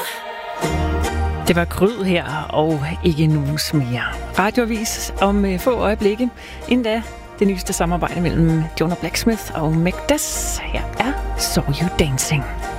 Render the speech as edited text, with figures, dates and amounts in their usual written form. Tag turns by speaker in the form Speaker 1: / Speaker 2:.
Speaker 1: Det var Gryd her, og ikke Nus mere. Radioavis om få øjeblikke. Endda det nyeste samarbejde mellem Jonah Blacksmith og Meg Des. Her er So You Dancing.